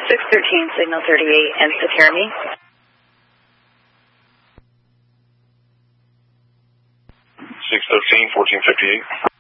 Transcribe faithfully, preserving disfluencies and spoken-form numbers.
six thirteen, signal thirty-eight, and Satermi. six thirteen, fourteen fifty-eight.